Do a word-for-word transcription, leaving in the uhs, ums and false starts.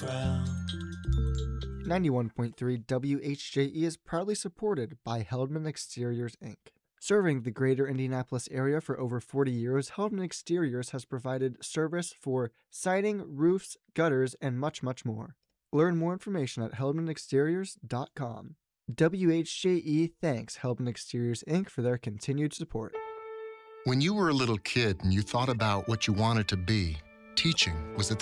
ground. ninety-one point three W H J E is proudly supported by Heldman Exteriors, Incorporated. Serving the greater Indianapolis area for over forty years, Heldman Exteriors has provided service for siding, roofs, gutters, and much, much more. Learn more information at heldman exteriors dot com. W H J E thanks Heldman Exteriors, Incorporated for their continued support. When you were a little kid and you thought about what you wanted to be, teaching was at the